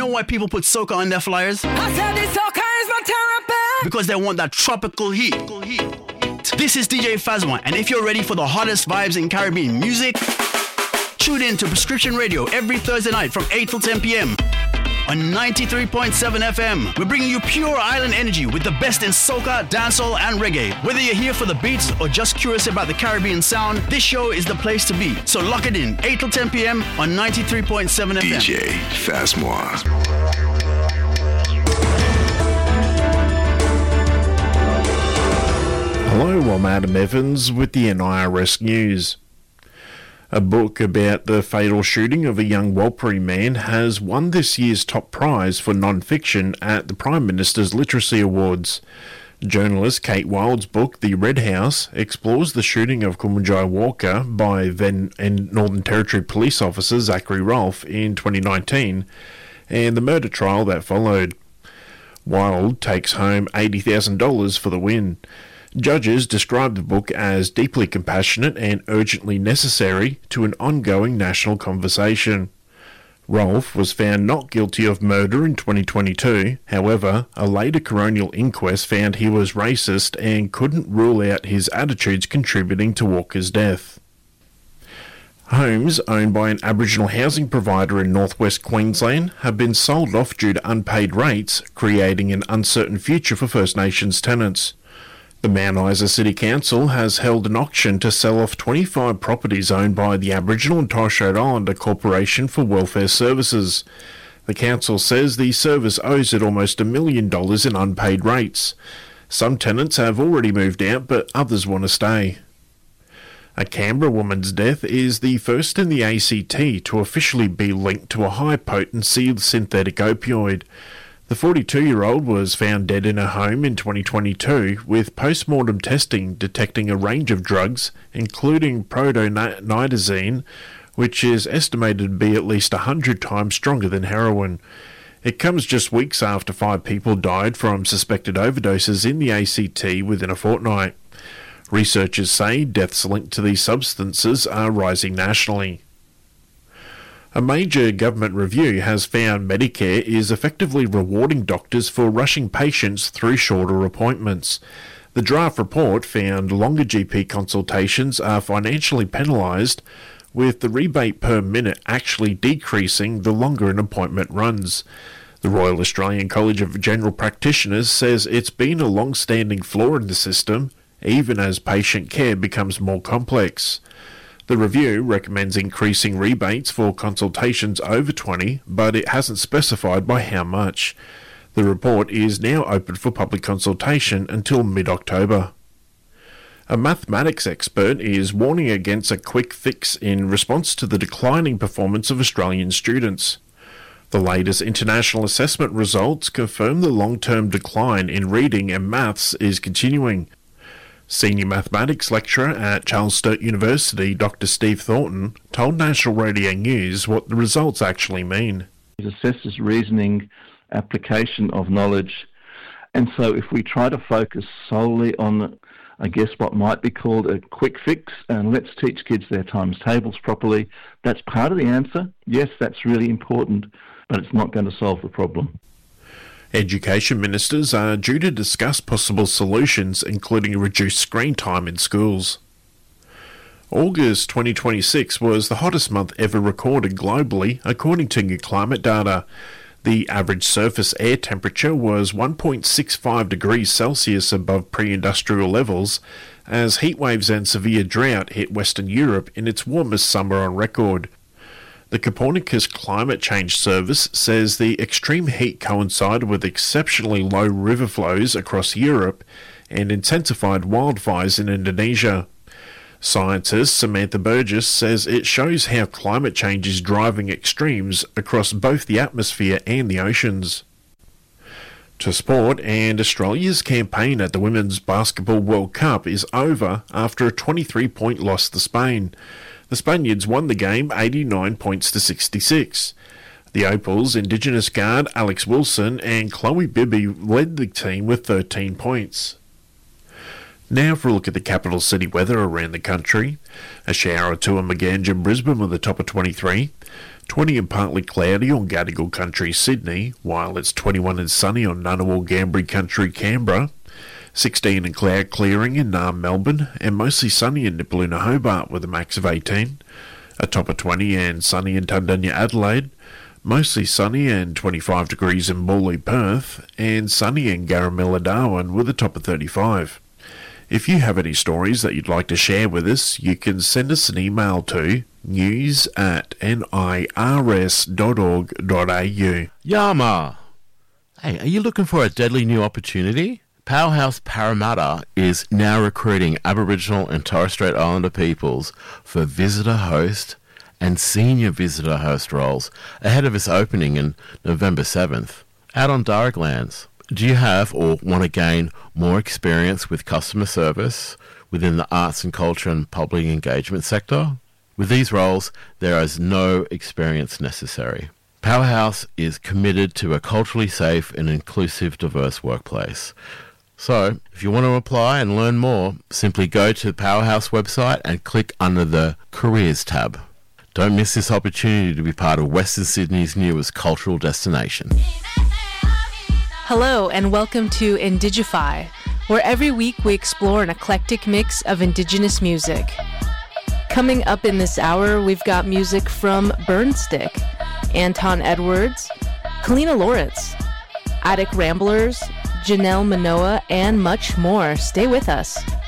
know why people put soca on their flyers? I said this soca is my therapy. Because they want that tropical heat. This is DJ Fazwan, and if you're ready for the hottest vibes in Caribbean music, tune in to Prescription Radio every Thursday night from 8 till 10 p.m. on 93.7 FM. We're bringing you pure island energy with the best in soca, dancehall, and reggae. Whether you're here for the beats or just curious about the Caribbean sound, this show is the place to be. So lock it in, 8 till 10 p.m. on 93.7 FM. DJ Fazwan. Hello, I'm Adam Evans with the NIRS News. A book about the fatal shooting of a young Warlpiri man has won this year's top prize for non-fiction at the Prime Minister's Literacy Awards. Journalist Kate Wild's book, The Red House, explores the shooting of Kumanjai Walker by then Northern Territory police officer Zachary Rolfe in 2019 and the murder trial that followed. Wild takes home $80,000 for the win. Judges described the book as deeply compassionate and urgently necessary to an ongoing national conversation. Rolfe was found not guilty of murder in 2022. However, a later coronial inquest found he was racist and couldn't rule out his attitudes contributing to Walker's death. Homes owned by an Aboriginal housing provider in northwest Queensland have been sold off due to unpaid rates, creating an uncertain future for First Nations tenants. The Mount Isa City Council has held an auction to sell off 25 properties owned by the Aboriginal and Torres Strait Islander Corporation for Welfare Services. The council says the service owes it almost $1 million in unpaid rates. Some tenants have already moved out, but others want to stay. A Canberra woman's death is the first in the ACT to officially be linked to a high-potency synthetic opioid. The 42-year-old was found dead in her home in 2022, with post-mortem testing detecting a range of drugs, including protonidazine, which is estimated to be at least 100 times stronger than heroin. It comes just weeks after 5 people died from suspected overdoses in the ACT within a fortnight. Researchers say deaths linked to these substances are rising nationally. A major government review has found Medicare is effectively rewarding doctors for rushing patients through shorter appointments. The draft report found longer GP consultations are financially penalised, with the rebate per minute actually decreasing the longer an appointment runs. The Royal Australian College of General Practitioners says it's been a long-standing flaw in the system, even as patient care becomes more complex. The review recommends increasing rebates for consultations over 20, but it hasn't specified by how much. The report is now open for public consultation until mid-October. A mathematics expert is warning against a quick fix in response to the declining performance of Australian students. The latest international assessment results confirm the long-term decline in reading and maths is continuing. Senior mathematics lecturer at Charles Sturt University, Dr. Steve Thornton, told National Radio News what the results actually mean. It assesses reasoning, application of knowledge, and so if we try to focus solely on, I guess, what might be called a quick fix, and let's teach kids their times tables properly, that's part of the answer. Yes, that's really important, but it's not going to solve the problem. Education ministers are due to discuss possible solutions, including reduced screen time in schools. August 2026 was the hottest month ever recorded globally, according to new climate data. The average surface air temperature was 1.65 degrees Celsius above pre-industrial levels, as heatwaves and severe drought hit Western Europe in its warmest summer on record. The Copernicus Climate Change Service says the extreme heat coincided with exceptionally low river flows across Europe and intensified wildfires in Indonesia. Scientist Samantha Burgess says it shows how climate change is driving extremes across both the atmosphere and the oceans. To sport, and Australia's campaign at the Women's Basketball World Cup is over after a 23-point loss to Spain. The Spaniards won the game 89 points to 66. The Opals' Indigenous guard Alex Wilson and Chloe Bibby led the team with 13 points. Now for a look at the capital city weather around the country. A shower or two in Maganja, Brisbane with a top of 23. 20 and partly cloudy on Gadigal Country, Sydney, while it's 21 and sunny on Ngunnawal, Gambri Country, Canberra. 16 and cloud clearing in Naarm, Melbourne, and mostly sunny in Nipaluna, Hobart with a max of 18. A top of 20 and sunny in Tundunya, Adelaide. Mostly sunny and 25 degrees in Morley, Perth, and sunny in Garamilla, Darwin with a top of 35. If you have any stories that you'd like to share with us, you can send us an email to news@nirs.org.au. Yama! Hey, are you looking for a deadly new opportunity? Powerhouse Parramatta is now recruiting Aboriginal and Torres Strait Islander peoples for visitor host and senior visitor host roles ahead of its opening in November 7th, out on Darug lands. Do you have or want to gain more experience with customer service within the arts and culture and public engagement sector? With these roles, there is no experience necessary. Powerhouse is committed to a culturally safe and inclusive, diverse workplace. So, if you want to apply and learn more, simply go to the Powerhouse website and click under the Careers tab. Don't miss this opportunity to be part of Western Sydney's newest cultural destination. Hello and welcome to Indigify, where every week we explore an eclectic mix of Indigenous music. Coming up in this hour, we've got music from Burnstick, Anton Edwards, Kalina Loritz, Attic Ramblers, Janelle Manoa, and much more. Stay with us.